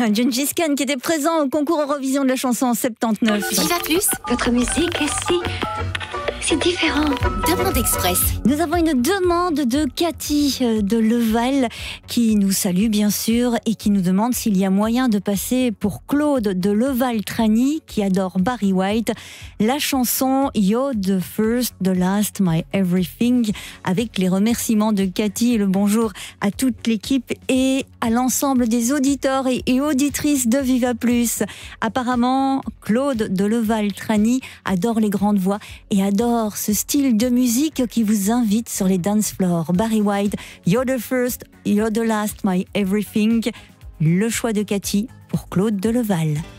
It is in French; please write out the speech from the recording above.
Gengis Khan qui était présent au concours Eurovision de la chanson en 79. Viva Plus, Votre musique est si différent. Demande Express. Nous avons une demande de Cathy de Leval qui nous salue bien sûr et qui nous demande s'il y a moyen de passer pour Claude de Leval-Trani qui adore Barry White la chanson You're the First, the Last, My Everything, avec les remerciements de Cathy et le bonjour à toute l'équipe et à l'ensemble des auditeurs et auditrices de Viva Plus. Apparemment, Claude de Leval-Trani adore les grandes voix et adore ce style de musique qui vous invite sur les dance floors. Barry White, You're the First, You're the Last, My Everything. Le choix de Cathy pour Claude de Leval.